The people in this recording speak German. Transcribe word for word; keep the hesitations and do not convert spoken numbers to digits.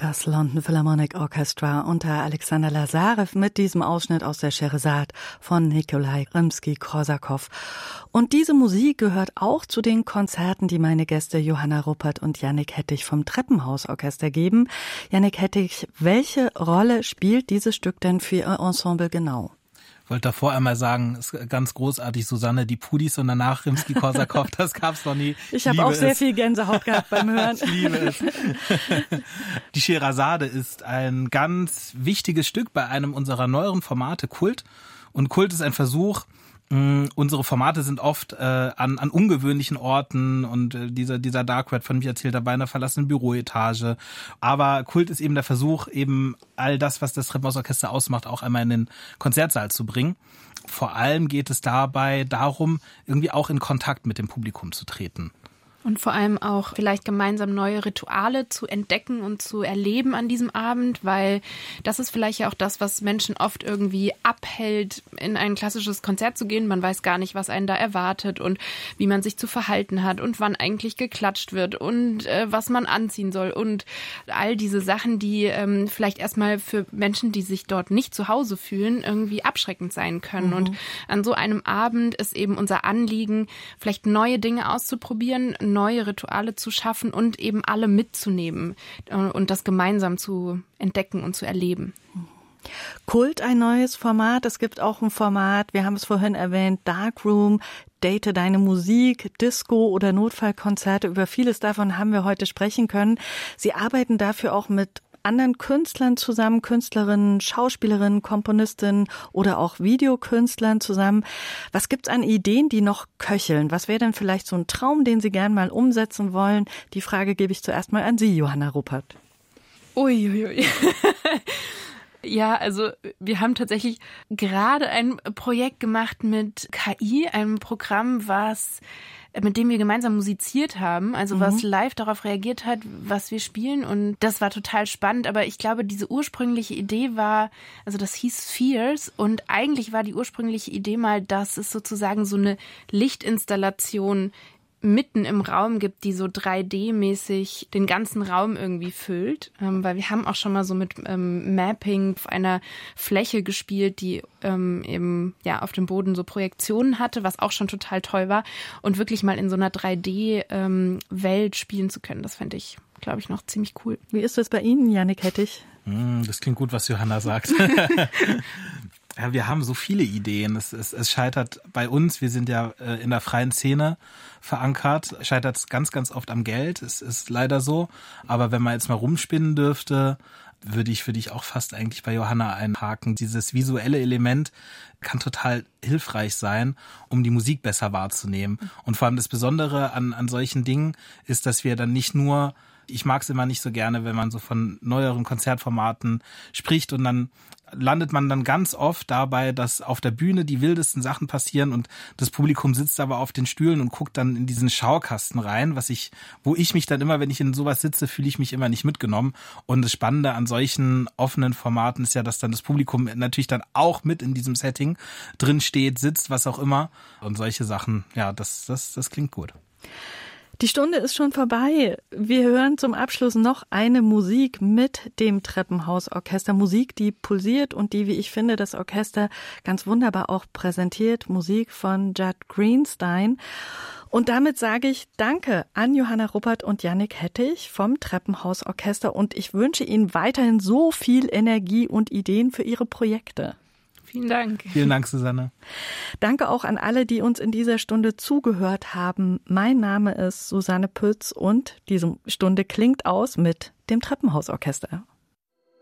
Das London Philharmonic Orchestra unter Alexander Lazarev mit diesem Ausschnitt aus der Scheherazade von Nikolai Rimsky-Korsakow. Und diese Musik gehört auch zu den Konzerten, die meine Gäste Johanna Ruppert und Yannick Hettich vom Treppenhausorchester geben. Yannick Hettich, welche Rolle spielt dieses Stück denn für Ihr Ensemble genau? Ich wollte davor einmal sagen, es ist ganz großartig, Susanne, die Pudis und danach Rimsky-Korsakow, das gab's noch nie. Ich habe auch sehr es. viel Gänsehaut gehabt beim Hören. Ich liebe es. Die Scheherazade ist ein ganz wichtiges Stück bei einem unserer neueren Formate, Kult. Und Kult ist ein Versuch, mh, unsere Formate sind oft äh, an, an ungewöhnlichen Orten und äh, dieser, dieser Dark Red von mich erzählt, dabei in einer verlassenen Büroetage. Aber Kult ist eben der Versuch, eben all das, was das Treppenhausorchester ausmacht, auch einmal in den Konzertsaal zu bringen. Vor allem geht es dabei darum, irgendwie auch in Kontakt mit dem Publikum zu treten. Und vor allem auch vielleicht gemeinsam neue Rituale zu entdecken und zu erleben an diesem Abend, weil das ist vielleicht ja auch das, was Menschen oft irgendwie abhält, in ein klassisches Konzert zu gehen. Man weiß gar nicht, was einen da erwartet und wie man sich zu verhalten hat und wann eigentlich geklatscht wird und äh, was man anziehen soll und all diese Sachen, die ähm, vielleicht erstmal für Menschen, die sich dort nicht zu Hause fühlen, irgendwie abschreckend sein können. Mhm. Und an so einem Abend ist eben unser Anliegen, vielleicht neue Dinge auszuprobieren, neue Rituale zu schaffen und eben alle mitzunehmen und das gemeinsam zu entdecken und zu erleben. Kult, ein neues Format. Es gibt auch ein Format, wir haben es vorhin erwähnt, Darkroom, Date deine Musik, Disco oder Notfallkonzerte. Über vieles davon haben wir heute sprechen können. Sie arbeiten dafür auch mit anderen Künstlern zusammen, Künstlerinnen, Schauspielerinnen, Komponistinnen oder auch Videokünstlern zusammen. Was gibt's an Ideen, die noch köcheln? Was wäre denn vielleicht so ein Traum, den Sie gern mal umsetzen wollen? Die Frage gebe ich zuerst mal an Sie, Johanna Ruppert. Uiuiui. Ja, also wir haben tatsächlich gerade ein Projekt gemacht mit K I, einem Programm, was mit dem wir gemeinsam musiziert haben, also was mhm. live darauf reagiert hat, was wir spielen, und das war total spannend, aber ich glaube, diese ursprüngliche Idee war, also das hieß Spheres, und eigentlich war die ursprüngliche Idee mal, dass es sozusagen so eine Lichtinstallation mitten im Raum gibt, die so drei D-mäßig den ganzen Raum irgendwie füllt, ähm, weil wir haben auch schon mal so mit ähm, Mapping auf einer Fläche gespielt, die ähm, eben ja auf dem Boden so Projektionen hatte, was auch schon total toll war, und wirklich mal in so einer drei D-Welt ähm, spielen zu können, das fände ich, glaube ich, noch ziemlich cool. Wie ist das bei Ihnen, Yannick Hettich? Mm, das klingt gut, was Johanna sagt. Ja, wir haben so viele Ideen. Es, es, es scheitert bei uns, wir sind ja äh, in der freien Szene verankert, scheitert es ganz, ganz oft am Geld. Es ist leider so. Aber wenn man jetzt mal rumspinnen dürfte, würde ich, würde ich auch fast eigentlich bei Johanna einhaken. Dieses visuelle Element kann total hilfreich sein, um die Musik besser wahrzunehmen. Und vor allem das Besondere an, an solchen Dingen ist, dass wir dann nicht nur, ich mag es immer nicht so gerne, wenn man so von neueren Konzertformaten spricht, und dann landet man dann ganz oft dabei, dass auf der Bühne die wildesten Sachen passieren und das Publikum sitzt aber auf den Stühlen und guckt dann in diesen Schaukasten rein, was ich, wo ich mich dann immer, wenn ich in sowas sitze, fühle ich mich immer nicht mitgenommen. Und das Spannende an solchen offenen Formaten ist ja, dass dann das Publikum natürlich dann auch mit in diesem Setting drin steht, sitzt, was auch immer. Und solche Sachen, ja, das, das, das klingt gut. Die Stunde ist schon vorbei. Wir hören zum Abschluss noch eine Musik mit dem Treppenhausorchester. Musik, die pulsiert und die, wie ich finde, das Orchester ganz wunderbar auch präsentiert. Musik von Judd Greenstein. Und damit sage ich Danke an Johanna Ruppert und Yannick Hettich vom Treppenhausorchester. Und ich wünsche Ihnen weiterhin so viel Energie und Ideen für Ihre Projekte. Vielen Dank. Vielen Dank, Susanne. Danke auch an alle, die uns in dieser Stunde zugehört haben. Mein Name ist Susanne Pütz und diese Stunde klingt aus mit dem Treppenhausorchester.